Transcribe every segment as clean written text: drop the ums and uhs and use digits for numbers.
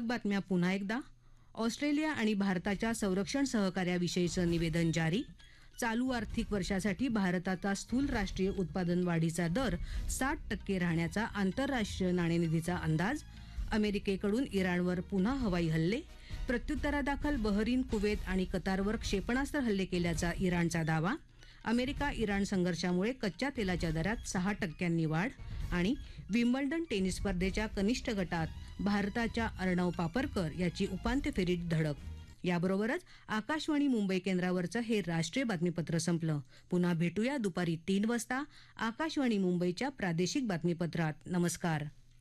बातम्या पुन्हा एकदा. ऑस्ट्रेलिया आणि भारताच्या संरक्षण सहकार्याविषयीचं निवेदन जारी. चालू आर्थिक वर्षासाठी भारताचा स्थूल राष्ट्रीय उत्पादन वाढीचा दर 60% राहण्याचा आंतरराष्ट्रीय नाणेनिधीचा अंदाज. अमेरिकेकडून इराणवर पुन्हा हवाई हल्ले. प्रत्युत्तरादाखल बहरीन, कुवेत आणि कतारवर क्षेपणास्त्र हल्ले केल्याचा इराणचा दावा. अमेरिका इराण संघर्षामुळे कच्च्या तेलाच्या दरात 6% वाढ. आणि विम्बल्डन टेनिस स्पर्धेच्या कनिष्ठ गटात भारताच्या अर्णव पापरकर याची उपांत्य फेरीत धडक. याबरोबरच आकाशवाणी मुंबई केंद्रावरचं हे राष्ट्रीय बातमीपत्र संपलं. पुन्हा भेटूया दुपारी 3 वाजता आकाशवाणी मुंबईच्या प्रादेशिक बातमीपत्रात. नमस्कार.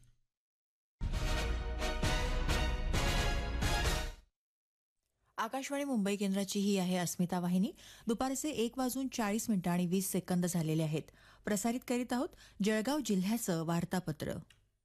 आकाशवाणी मुंबई केंद्राची ही आहे अस्मिता वाहिनी. दुपारचे 1:40 झालेले आहेत. प्रसारित करीत आहोत जळगाव जिल्ह्याचं वार्तापत्र.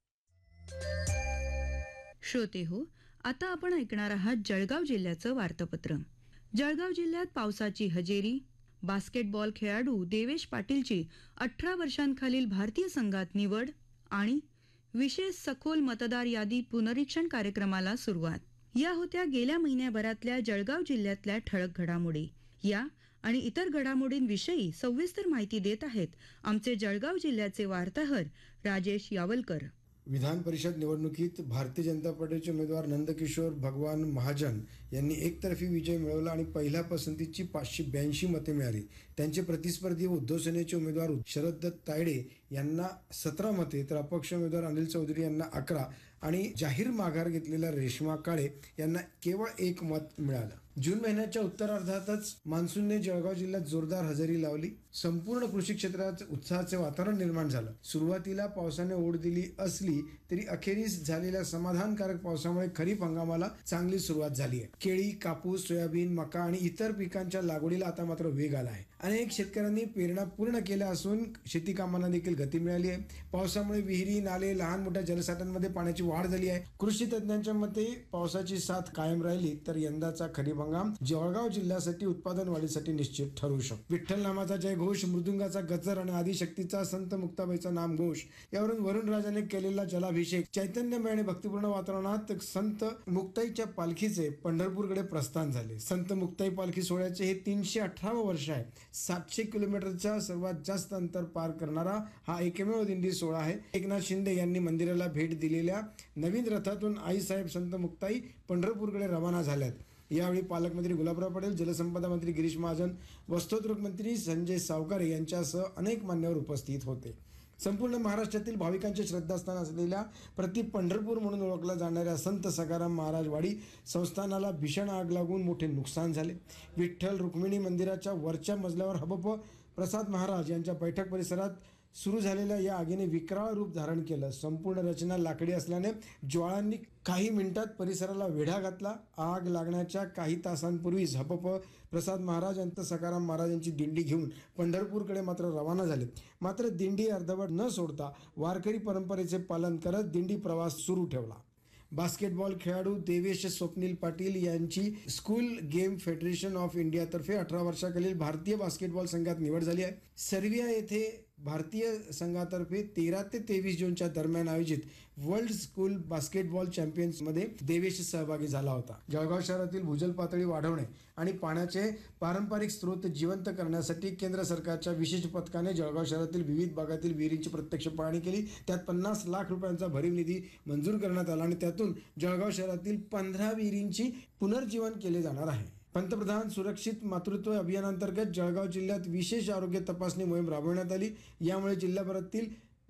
श्रोते हो, आता आपण ऐकणार आहात जळगाव जिल्ह्याचं वार्तापत्र. जळगाव जिल्ह्यात पावसाची हजेरी. बास्केटबॉल खेळाडू देवेश पाटीलची 18 वर्षांखालील भारतीय संघात निवड. आणि विशेष सखोल मतदार यादी पुनरीक्षण कार्यक्रमाला सुरुवात. या होत्या गेल्या महिन्याभरातल्या जळगाव जिल्ह्यातल्या ठळक घडामोडी. या आणि इतर घडामोडींविषयी सविस्तर माहिती देत आहेत आमचे जळगाव जिल्ह्याचे वार्ताहर राजेश यावलकर. विधान परिषद निवडणुकीत भारतीय जनता पार्टीचे उमेदवार नंदकिशोर भगवान महाजन यांनी एकतर्फी विजय मिळवला आणि पहिल्या पसंतीची 582 मते मिळाली. त्यांचे प्रतिस्पर्धी उद्धव सेनेचे उमेदवार शरद दत्त तायडे यांना 17 मते, तर अपक्ष उमेदवार अनिल चौधरी यांना 11 आणि जाहीर माघार घेतलेल्या रेश्मा काळे यांना केवळ 1 मत मिळालं. जून महिन्याच्या उत्तरार्धातच मान्सूनने जळगाव जिल्ह्यात जोरदार हजेरी लावली. संपूर्ण कृषी क्षेत्रात उत्साहाचे वातावरण निर्माण झालं. सुरुवातीला पावसाने ओढ दिली असली तरी अखेरीस झालेल्या समाधानकारक पावसामुळे खरीप हंगामाला चांगली सुरुवात झाली आहे. केळी, कापूस, सोयाबीन, मका आणि इतर पिकांच्या लागवडीला आता मात्र वेग आला आहे. अनेक शेतकऱ्यांनी पेरण्या पूर्ण केल्या असून शेती कामांना देखील गती मिळाली आहे. पावसामुळे विहिरी, नाले, लहान मोठ्या जलसाठ्यांमध्ये पाण्याची वाढ झाली आहे. कृषी तज्ज्ञांच्या मते पावसाची साथ कायम राहिली तर यंदाचा खरीप हंगाम जळगाव जिल्ह्यासाठी उत्पादन वाढीसाठी निश्चित ठरू शकतो. विठ्ठल नामाचा जयघोष, मृदुंगाचा गजर आणि आदिशक्तीचा संत मुक्ताबाईचा नामघोष यावरून वरुण राजाने केलेला जलाभिषेक, चैतन्यमय आणि भक्तिपूर्ण वातावरणात संत मुक्ताईच्या पालखीचे पंढरपूरकडे प्रस्थान झाले. संत मुक्ताई पालखी सोहळ्याचे हे 318 वर्ष आहे. 700 किलोमीटरचा सर्वात जास्त अंतर पार करणारा हा एकमेव दिंडी सोहळा आहे. एकनाथ शिंदे यांनी मंदिराला भेट दिलेल्या नवीन रथातून आईसाहेब संत मुक्ताई पंढरपूरकडे रवाना झाल्यात. यावेळी पालकमंत्री गुलाबराव पटेल, जलसंपदा मंत्री गिरीश महाजन, वस्त्रोद्योग मंत्री संजय सावकारे यांच्यासह अनेक मान्यवर उपस्थित होते. संपूर्ण महाराष्ट्रातील भाविकांचे श्रद्धास्थान असलेल्या प्रति पंढरपूर म्हणून ओळखल्या जाणाऱ्या संत सखाराम महाराज वाडी संस्थानाला भीषण आग लागून मोठे नुकसान झाले. विठ्ठल रुक्मिणी मंदिराच्या वरच्या मजल्यावर हबप प्रसाद महाराज यांच्या बैठक परिसरात सुरू झालेल्या या आगीने विक्राळ रूप धारण केलं. संपूर्ण रचना लाकडी असल्याने ज्वाळांनी काही मिनिटात परिसराला वेढा घातला. आग लागण्याच्या काही तासांपूर्वीच हबप प्रसाद महाराज यांत सखाराम महाराज यांची दिंडी घेऊन पंढरपूरकडे मात्र रवाना झाले. मात्र दिंडी अर्धवट न सोडता वारकरी परंपरेचे पालन करत दिंडी प्रवास सुरू ठेवला. बास्केटबॉल खेळाडू देवेश स्वप्नील पाटील यांची स्कूल गेम फेडरेशन ऑफ इंडियातर्फे 18 वर्षाखालील भारतीय बास्केटबॉल संघात निवड झाली आहे. सर्बिया येथे भारतीय संघातर्फे 13 ते 23 जूनच्या दरम्यान आयोजित वर्ल्ड स्कूल बास्केटबॉल चॅम्पियन्समध्ये देवेश सहभागी झाला होता. जळगाव शहरातील भूजल पातळी वाढवणे आणि पाण्याचे पारंपरिक स्रोत जिवंत करण्यासाठी केंद्र सरकारच्या विशेष पथकाने जळगाव शहरातील विविध भागातील विहिरींची प्रत्यक्ष पाहणी केली. त्यात 50 लाख रुपयांचा भरीव निधी मंजूर करण्यात आला आणि त्यातून जळगाव शहरातील 15 विहिरींची पुनर्जीवन केले जाणार आहे. पंतप्रधान सुरक्षित मातृत्व अभियानांतर्गत जळगाव जिल्ह्यात विशेष आरोग्य तपासणी मोहीम राबवण्यात आली. यामुळे जिल्ह्याभरातील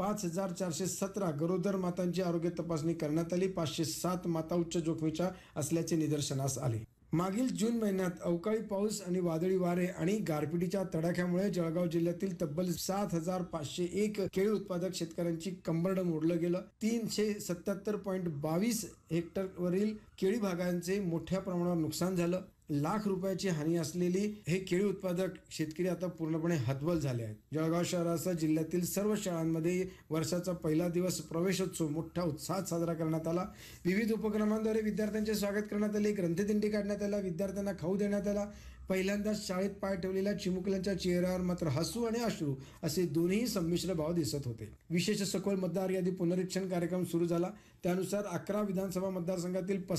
5417 गरोदर मातांची आरोग्य तपासणी करण्यात आली. 507 माता उच्च जोखमीच्या असल्याचे निदर्शनास आले. मागील जून महिन्यात अवकाळी पाऊस आणि वादळी वारे आणि गारपिटीच्या तडाख्यामुळे जळगाव जिल्ह्यातील तब्बल 7501 केळी उत्पादक शेतकऱ्यांची कंबरडं मोडलं गेलं. 377.22 हेक्टरवरील केळी बागांचे मोठ्या प्रमाणावर नुकसान झालं. लाख रुपयाची हानी असलेली हे केळी उत्पादक शेतकरी आता पूर्णपणे हतबल झाले आहेत. जळगाव शहरासह जिल्ह्यातील सर्व शाळांमध्ये वर्षाचा पहिला दिवस प्रवेशोत्सव मोठ्या उत्साहात साजरा करण्यात आला. विविध उपक्रमांद्वारे विद्यार्थ्यांचे स्वागत करण्यात आले. ग्रंथदिंडी काढण्यात आला. विद्यार्थ्यांना खाऊ देण्यात आला. पहिल्यांदाच शाळेत पाय ठेवलेल्या चिमुकल्यांच्या चेहऱ्यावर मात्र हसू आणि अश्रू असे दोन्ही संमिश्र भाव दिसत होते. विशेष सखोल मतदार यादी पुनरीक्षण कार्यक्रम सुरू झाला. त्यानुसार 11 विधानसभा मतदारसंघातील